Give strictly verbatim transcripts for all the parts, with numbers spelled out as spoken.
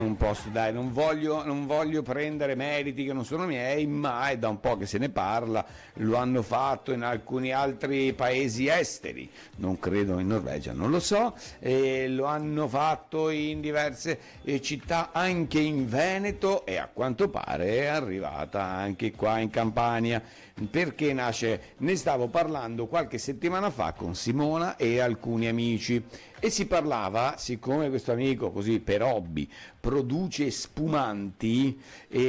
un posto, dai, non voglio, non voglio prendere meriti che non sono miei, ma è da un po' che se ne parla, lo hanno fatto in alcuni altri paesi esteri, non credo in Norvegia, non lo so, e lo hanno fatto in diverse eh, città, anche in Veneto, e a quanto pare è arrivata anche qua in Campania. Perché nasce? Ne stavo parlando qualche settimana fa con Simona e alcuni amici e si parlava, siccome questo amico così per hobby produce spumanti,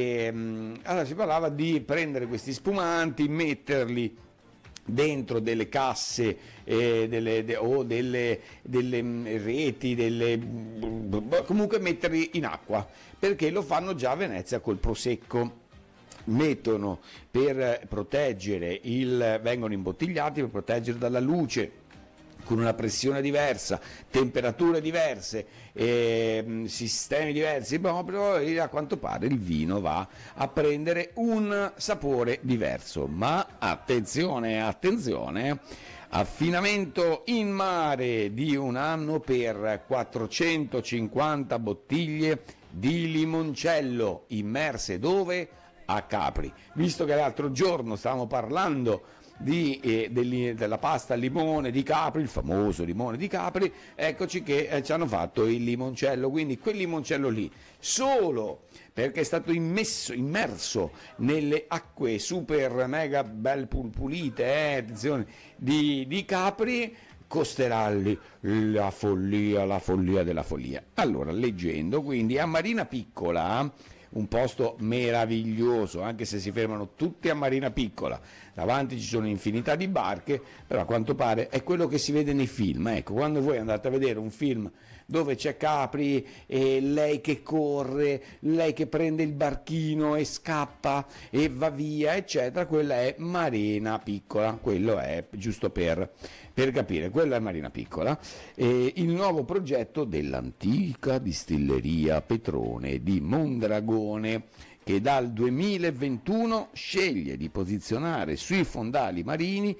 e, allora si parlava di prendere questi spumanti, metterli dentro delle casse eh, delle, de, o delle, delle reti, delle, comunque metterli in acqua, perché lo fanno già a Venezia col prosecco. Mettono per proteggere il, vengono imbottigliati per proteggere dalla luce, con una pressione diversa, temperature diverse, eh, sistemi diversi, proprio, e a quanto pare il vino va a prendere un sapore diverso. Ma attenzione, attenzione, affinamento in mare di un anno per quattrocentocinquanta bottiglie di limoncello, immerse dove? A Capri. Visto che l'altro giorno stavamo parlando di, eh, degli, della pasta al limone di Capri, il famoso limone di Capri, eccoci che eh, ci hanno fatto il limoncello, quindi quel limoncello lì, solo perché è stato immesso, immerso nelle acque super mega bel pulite, eh, attenzione, di, di Capri, costerà lì la follia, la follia della follia. Allora, leggendo, quindi a Marina Piccola, un posto meraviglioso, anche se si fermano tutti a Marina Piccola, davanti ci sono infinità di barche, però a quanto pare è quello che si vede nei film. Ecco, quando voi andate a vedere un film dove c'è Capri e lei che corre, lei che prende il barchino e scappa e va via, eccetera, quella è Marina Piccola, quello è giusto per, per capire, quella è Marina Piccola. E il nuovo progetto dell'antica distilleria Petrone di Mondragone, che dal duemilaventuno sceglie di posizionare sui fondali marini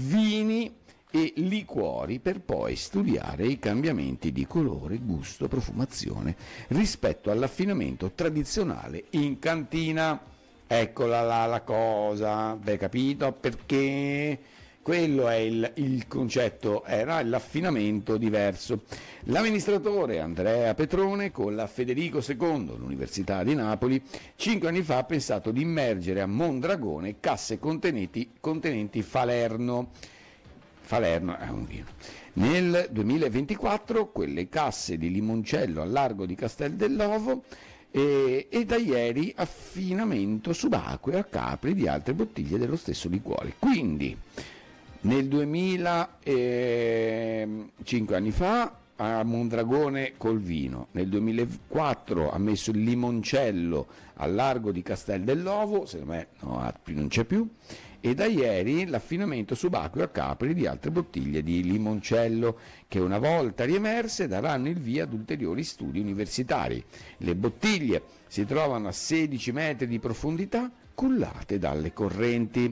vini e liquori per poi studiare i cambiamenti di colore, gusto, profumazione rispetto all'affinamento tradizionale in cantina. Eccola là la cosa, avete capito? Perché quello è il, il concetto, era l'affinamento diverso. L'amministratore Andrea Petrone con la Federico secondo, l'Università di Napoli, cinque anni fa ha pensato di immergere a Mondragone casse contenenti, contenenti Falerno. Falerno è un vino. Nel duemilaventiquattro quelle casse di limoncello al largo di Castel dell'Ovo, e, e da ieri affinamento subacqueo a Capri di altre bottiglie dello stesso liquore. Quindi nel duemila, eh, cinque anni fa, a Mondragone col vino, nel duemilaquattro ha messo il limoncello al largo di Castel dell'Ovo, secondo me no, non c'è più, e da ieri l'affinamento subacqueo a Capri di altre bottiglie di limoncello che una volta riemerse daranno il via ad ulteriori studi universitari. Le bottiglie si trovano a sedici metri di profondità, cullate dalle correnti.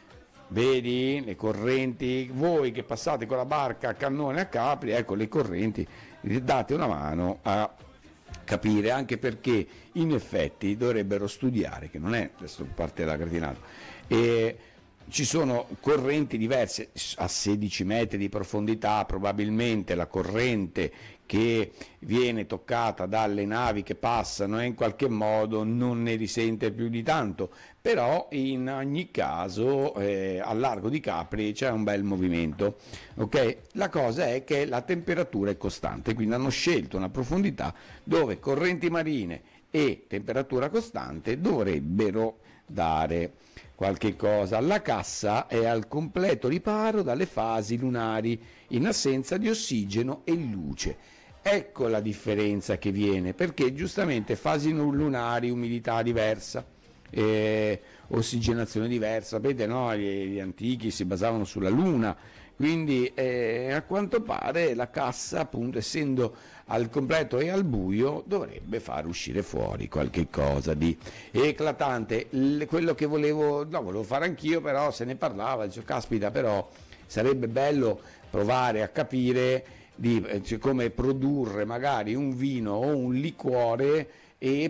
Vedi le correnti, voi che passate con la barca a cannone a Capri, ecco le correnti, date una mano a capire, anche perché in effetti dovrebbero studiare, che non è, adesso parte la gratinata, e ci sono correnti diverse a sedici metri di profondità, probabilmente la corrente che viene toccata dalle navi che passano e in qualche modo non ne risente più di tanto, però in ogni caso eh, al largo di Capri c'è un bel movimento, ok? La cosa è che la temperatura è costante, quindi hanno scelto una profondità dove correnti marine e temperatura costante dovrebbero dare qualche cosa. La cassa è al completo riparo dalle fasi lunari in assenza di ossigeno e luce. Ecco la differenza che viene, perché giustamente fasi lunari, umidità diversa, eh, ossigenazione diversa, sapete, no? Gli, gli antichi si basavano sulla luna, quindi eh, a quanto pare la cassa, appunto, essendo al completo e al buio, dovrebbe far uscire fuori qualche cosa di eclatante. L- quello che volevo, no, volevo fare anch'io, però se ne parlava, dicevo, caspita, però sarebbe bello provare a capire di, cioè, come produrre magari un vino o un liquore e